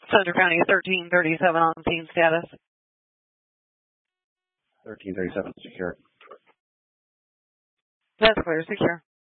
Central County 1337 on scene status. 1337 secure. That's clear, secure.